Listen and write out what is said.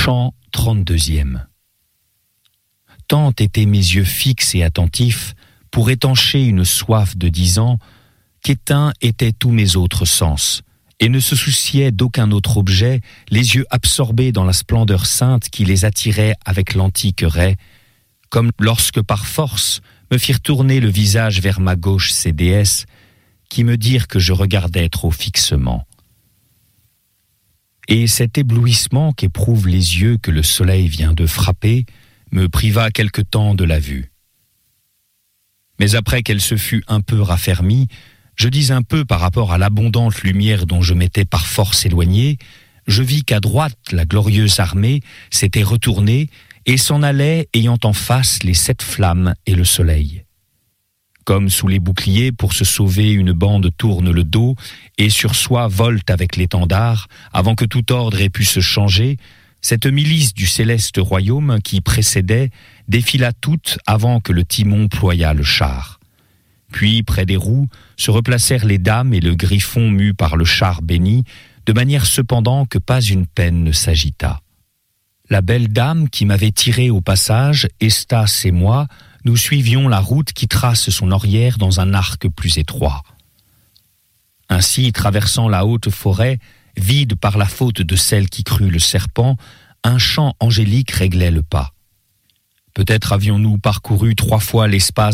Chant 32e. Tant étaient mes yeux fixes et attentifs pour étancher une soif de 10 ans, qu'éteints étaient tous mes autres sens, et ne se souciaient d'aucun autre objet, les yeux absorbés dans la splendeur sainte qui les attirait avec l'antique raie, comme lorsque par force me firent tourner le visage vers ma gauche ces déesses, qui me dirent que je regardais trop fixement. Et cet éblouissement qu'éprouvent les yeux que le soleil vient de frapper me priva quelque temps de la vue. Mais après qu'elle se fut un peu raffermie, je dis un peu par rapport à l'abondante lumière dont je m'étais par force éloigné, je vis qu'à droite la glorieuse armée s'était retournée et s'en allait ayant en face les 7 flammes et le soleil. Comme sous les boucliers, pour se sauver, une bande tourne le dos et sur soi volte avec l'étendard, avant que tout ordre ait pu se changer, cette milice du céleste royaume qui précédait défila toute avant que le timon ployât le char. Puis, près des roues, se replacèrent les dames et le griffon mu par le char béni, de manière cependant que pas une peine ne s'agita. La belle dame qui m'avait tiré au passage, Estas et moi, nous suivions la route qui trace son orière dans un arc plus étroit. Ainsi, traversant la haute forêt, vide par la faute de celle qui crut le serpent, un chant angélique réglait le pas. Peut-être avions-nous parcouru 3 fois l'espace